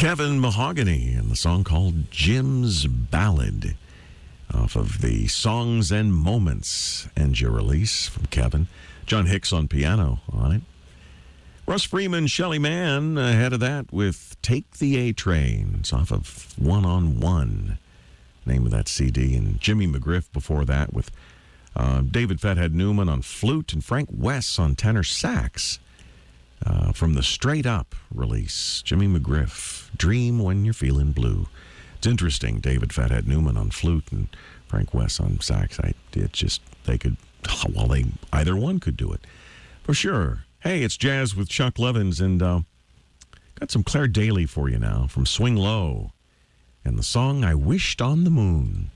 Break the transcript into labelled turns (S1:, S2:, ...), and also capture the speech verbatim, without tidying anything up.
S1: Kevin Mahogany and the song called Jim's Ballad off of the Songs and Moments Enja release from Kevin. John Hicks on piano on it. Russ Freeman, Shelly Manne ahead of that with Take the A-Train. It's off of One on One, name of that C D. And Jimmy McGriff before that with uh, David Fathead Newman on flute and Frank Wess on tenor sax. Uh, from the Straight Up release, Jimmy McGriff, Dream When You're Feeling Blue. It's interesting, David Fathead Newman on flute and Frank Wess on sax. I, it just, they could, well, they, either one could do it, for sure. Hey, it's Jazz with Chuck Levins, and uh, got some Claire Daly for you now from Swing Low, and the song I Wished on the Moon.